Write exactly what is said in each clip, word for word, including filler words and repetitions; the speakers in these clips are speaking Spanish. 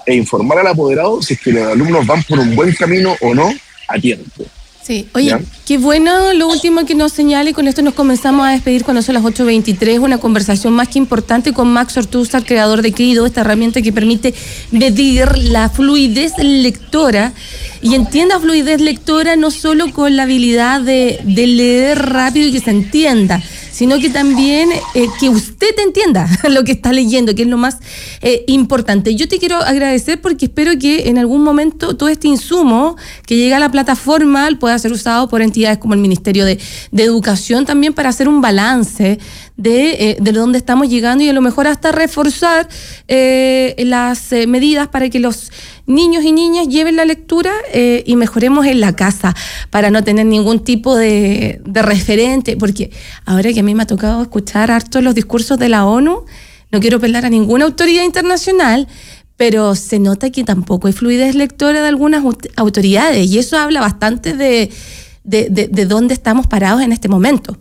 e informar al apoderado si es que los alumnos van por un buen camino o no a tiempo. Sí, oye, ¿Ya? Qué bueno lo último que nos señala, y con esto nos comenzamos a despedir cuando son las ocho veintitrés, una conversación más que importante con Max Ortúzar, creador de Crido, esta herramienta que permite medir la fluidez lectora, y entienda fluidez lectora no solo con la habilidad de, de leer rápido y que se entienda, sino que también eh, que usted entienda lo que está leyendo, que es lo más eh, importante. Yo te quiero agradecer porque espero que en algún momento todo este insumo que llega a la plataforma pueda ser usado por entidades como el Ministerio de, de Educación también para hacer un balance de, eh, de dónde estamos llegando y a lo mejor hasta reforzar eh, las eh, medidas para que los niños y niñas lleven la lectura eh, y mejoremos en la casa para no tener ningún tipo de, de referente, porque ahora que a mí me ha tocado escuchar harto los discursos de la ONU, no quiero apelar a ninguna autoridad internacional, pero se nota que tampoco hay fluidez lectora de algunas autoridades, y eso habla bastante de, de, de, de dónde estamos parados en este momento.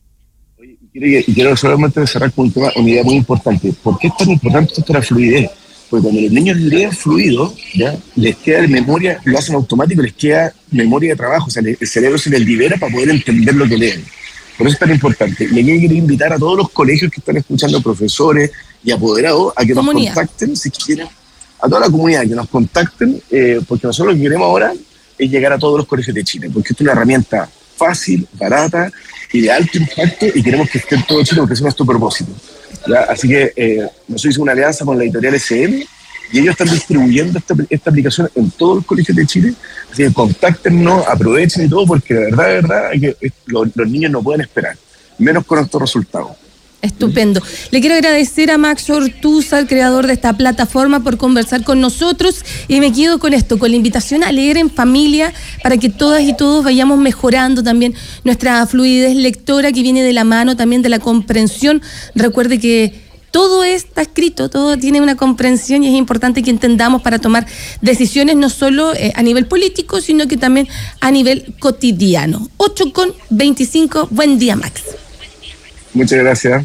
Y quiero solamente cerrar con un tema, una idea muy importante. ¿Por qué es tan importante esto de la fluidez? Porque cuando los niños leen fluido, ¿ya? Les queda de memoria, lo hacen automático, les queda memoria de trabajo, o sea, el cerebro se les libera para poder entender lo que leen. Por eso es tan importante. Y aquí quiero invitar a todos los colegios que están escuchando, profesores y apoderados, a que nos Comunidad. contacten, si quieren, a toda la comunidad, que nos contacten, eh, porque nosotros lo que queremos ahora es llegar a todos los colegios de Chile, porque esta es una herramienta fácil, barata y de alto impacto, y queremos que esté en todo Chile porque ese es nuestro propósito. ¿Ya? Así que eh, nosotros hicimos una alianza con la editorial S M y ellos están distribuyendo esta, esta aplicación en todos los colegios de Chile. Así que contáctenos, aprovechen y todo, porque de verdad, de verdad, hay que, los, los niños no pueden esperar, menos con estos resultados. Estupendo. Le quiero agradecer a Max Ortúzar, creador de esta plataforma, por conversar con nosotros, y me quedo con esto, con la invitación a leer en familia para que todas y todos vayamos mejorando también nuestra fluidez lectora, que viene de la mano también de la comprensión. Recuerde que todo está escrito, todo tiene una comprensión, y es importante que entendamos para tomar decisiones no solo eh, a nivel político, sino que también a nivel cotidiano. ocho con veinticinco, buen día, Max. Muchas gracias.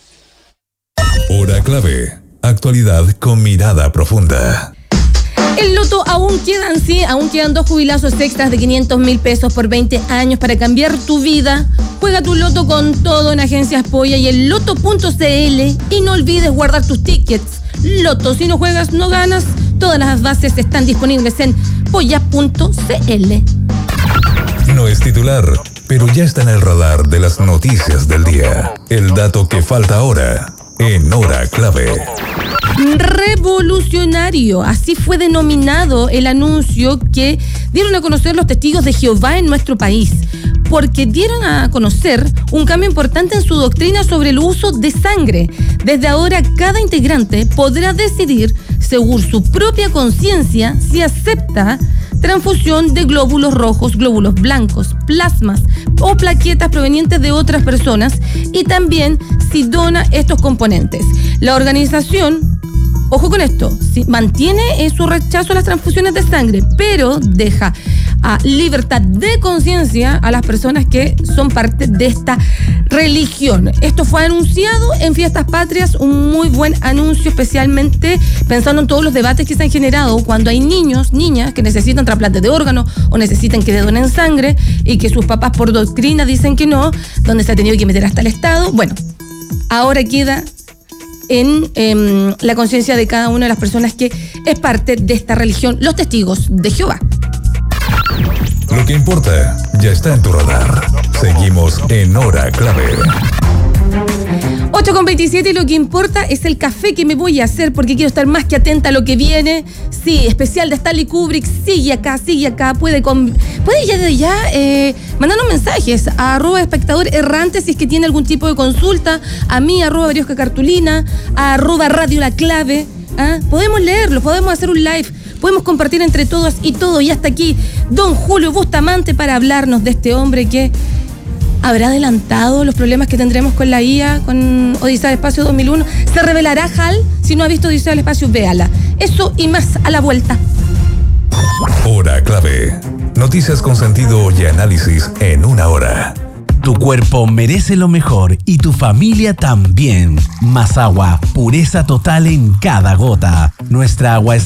Hora clave. Actualidad con mirada profunda. El loto aún quedan, sí, aún quedan dos jubilazos extras de quinientos mil pesos por veinte años para cambiar tu vida. Juega tu loto con todo en Agencias Polla y el loto punto c l, y no olvides guardar tus tickets. Loto, si no juegas, no ganas. Todas las bases están disponibles en polla punto c l. No es titular, pero ya está en el radar de las noticias del día. El dato que falta ahora, en Hora Clave. Revolucionario, así fue denominado el anuncio que dieron a conocer los testigos de Jehová en nuestro país, porque dieron a conocer un cambio importante en su doctrina sobre el uso de sangre. Desde ahora, cada integrante podrá decidir, según su propia conciencia, si acepta transfusión de glóbulos rojos, glóbulos blancos, plasmas o plaquetas provenientes de otras personas, y también si dona estos componentes. La organización, ojo con esto, sí, mantiene eh, su rechazo a las transfusiones de sangre, pero deja a libertad de conciencia a las personas que son parte de esta religión. Esto fue anunciado en Fiestas Patrias, un muy buen anuncio, especialmente pensando en todos los debates que se han generado cuando hay niños, niñas que necesitan trasplante de órganos o necesitan que le donen sangre y que sus papás por doctrina dicen que no, donde se ha tenido que meter hasta el Estado. Bueno, ahora queda en eh, la conciencia de cada una de las personas que es parte de esta religión, los testigos de Jehová. Lo que importa ya está en tu radar. Seguimos en Hora Clave. ocho con veintisiete, y lo que importa es el café que me voy a hacer, porque quiero estar más que atenta a lo que viene. Sí, especial de Stanley Kubrick, sigue acá, sigue acá. Puede, con, puede ya de ya eh, mandarnos mensajes a arroba espectador errante si es que tiene algún tipo de consulta, a mí, arroba Briosca Cartulina, a arroba Radio La Clave. ¿Ah? Podemos leerlo, podemos hacer un live, podemos compartir entre todos y todo. Y hasta aquí, don Julio Bustamante, para hablarnos de este hombre que habrá adelantado los problemas que tendremos con la I A, con Odisea del Espacio dos mil uno. ¿Se revelará H A L? Si no ha visto Odisea del Espacio, véala. Eso y más a la vuelta. Hora Clave. Noticias con sentido y análisis en una hora. Tu cuerpo merece lo mejor y tu familia también. Más agua, pureza total en cada gota. Nuestra agua es